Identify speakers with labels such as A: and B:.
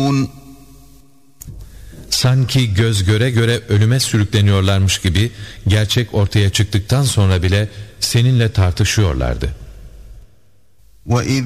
A: ينظرون
B: Sanki göz göre göre ölüme sürükleniyorlarmış gibi gerçek ortaya çıktıktan sonra bile seninle tartışıyorlardı.
A: وَإِذْ